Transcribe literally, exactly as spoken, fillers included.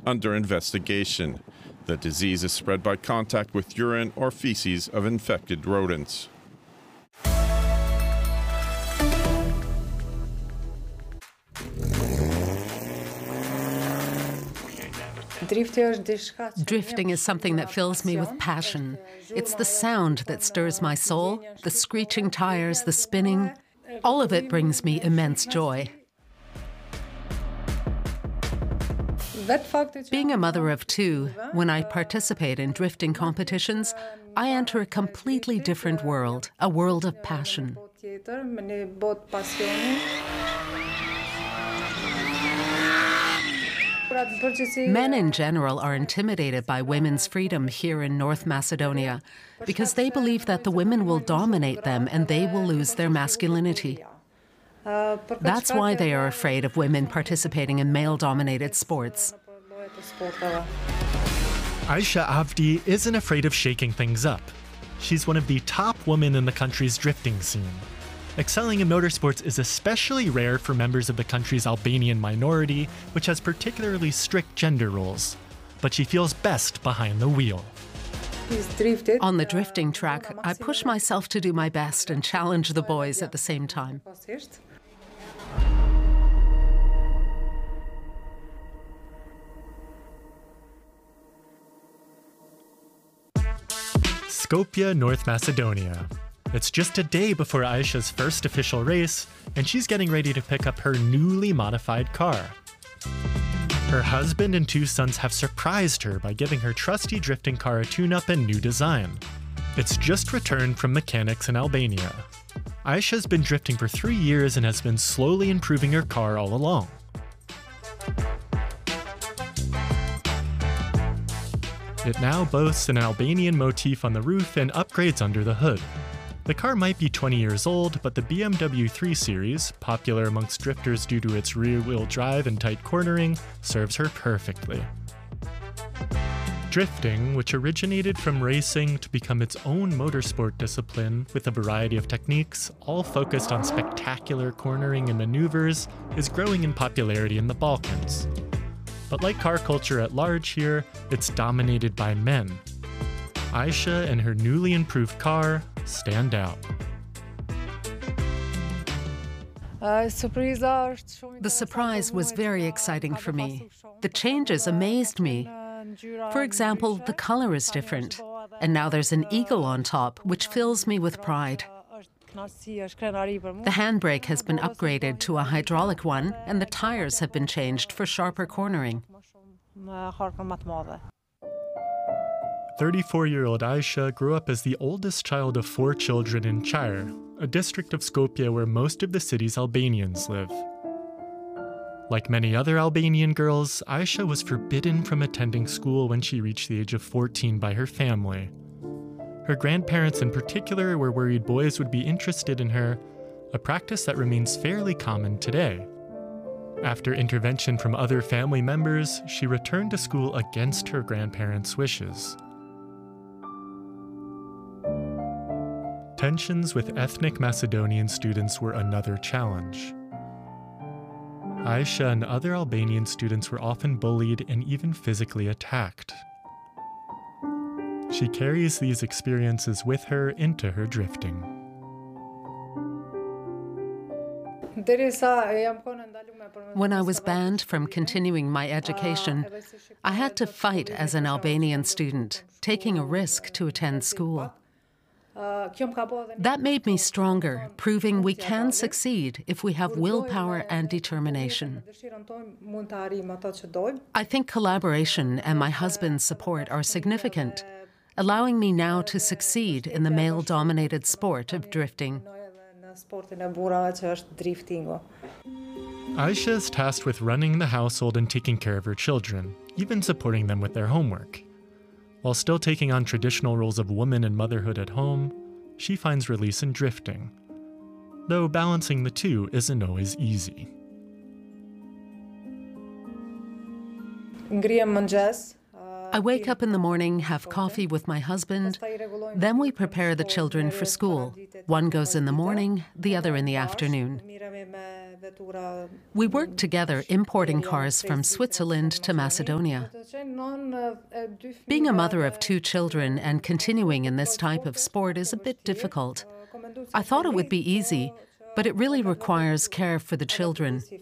under investigation. The disease is spread by contact with urine or feces of infected rodents. Drifting is something that fills me with passion. It's the sound that stirs my soul, the screeching tires, the spinning. All of it brings me immense joy. Being a mother of two, when I participate in drifting competitions, I enter a completely different world, a world of passion. Men in general are intimidated by women's freedom here in North Macedonia because they believe that the women will dominate them and they will lose their masculinity. That's why they are afraid of women participating in male-dominated sports. Aisha Avdi isn't afraid of shaking things up. She's one of the top women in the country's drifting scene. Excelling in motorsports is especially rare for members of the country's Albanian minority, which has particularly strict gender roles. But she feels best behind the wheel. On the drifting track, I push myself to do my best and challenge the boys at the same time. Skopje, North Macedonia. It's just a day before Aisha's first official race, and she's getting ready to pick up her newly modified car. Her husband and two sons have surprised her by giving her trusty drifting car a tune-up and new design. It's just returned from mechanics in Albania. Aisha's been drifting for three years and has been slowly improving her car all along. It now boasts an Albanian motif on the roof and upgrades under the hood. The car might be twenty years old, but the B M W three Series, popular amongst drifters due to its rear-wheel drive and tight cornering, serves her perfectly. Drifting, which originated from racing to become its own motorsport discipline with a variety of techniques, all focused on spectacular cornering and maneuvers, is growing in popularity in the Balkans. But like car culture at large here, it's dominated by men. Aisha and her newly improved car stand out. The surprise was very exciting for me. The changes amazed me. For example, the color is different, and now there's an eagle on top, which fills me with pride. The handbrake has been upgraded to a hydraulic one, and the tires have been changed for sharper cornering. thirty-four-year-old Aisha grew up as the oldest child of four children in Chire, a district of Skopje where most of the city's Albanians live. Like many other Albanian girls, Aisha was forbidden from attending school when she reached the age of fourteen by her family. Her grandparents in particular were worried boys would be interested in her, a practice that remains fairly common today. After intervention from other family members, she returned to school against her grandparents' wishes. Tensions with ethnic Macedonian students were another challenge. Aisha and other Albanian students were often bullied and even physically attacked. She carries these experiences with her into her drifting. When I was banned from continuing my education, I had to fight as an Albanian student, taking a risk to attend school. That made me stronger, proving we can succeed if we have willpower and determination. I think collaboration and my husband's support are significant, allowing me now to succeed in the male-dominated sport of drifting. Aisha is tasked with running the household and taking care of her children, even supporting them with their homework. While still taking on traditional roles of woman and motherhood at home, she finds release in drifting, though balancing the two isn't always easy. I wake up in the morning, have coffee with my husband, then we prepare the children for school. One goes in the morning, the other in the afternoon. We worked together importing cars from Switzerland to Macedonia. Being a mother of two children and continuing in this type of sport is a bit difficult. I thought it would be easy, but it really requires care for the children.